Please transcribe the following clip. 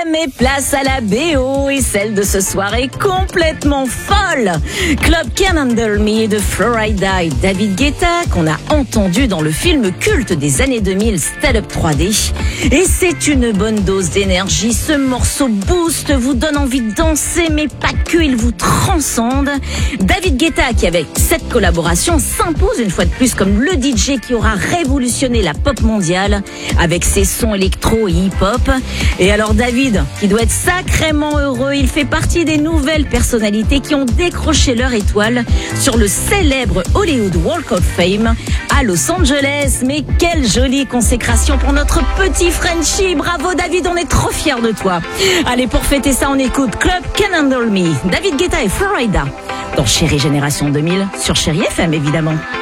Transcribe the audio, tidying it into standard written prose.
FM et place à la BO, et celle de ce soir est complètement folle. Club Can't Handle Me de Florida et David Guetta, qu'on a entendu dans le film culte des années 2000 Step Up 3D. Et c'est une bonne dose d'énergie. Ce morceau boost, vous donne envie de danser, mais pas que, il vous transcende. David Guetta, qui avec cette collaboration s'impose une fois de plus comme le DJ qui aura révolutionné la pop mondiale avec ses sons électro et hip-hop. Et alors David, qui doit être sacrément heureux, il fait partie des nouvelles personnalités qui ont décroché leur étoile sur le célèbre Hollywood Walk of Fame à Los Angeles. Mais quelle jolie consécration pour notre petit Frenchie. Bravo David, on est trop fiers de toi. Allez, pour fêter ça, on écoute Club Can't Handle Me, David Guetta et Florida dans Chérie Génération 2000 sur Chérie FM évidemment.